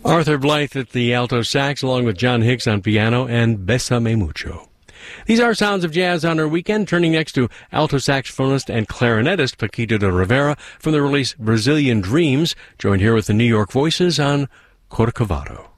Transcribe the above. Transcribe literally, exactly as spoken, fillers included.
Arthur Blythe at the alto sax, along with John Hicks on piano, and Bésame Mucho. These are Sounds of Jazz on our weekend, turning next to alto saxophonist and clarinetist Paquito de Rivera from the release Brazilian Dreams, joined here with the New York Voices on Corcovado.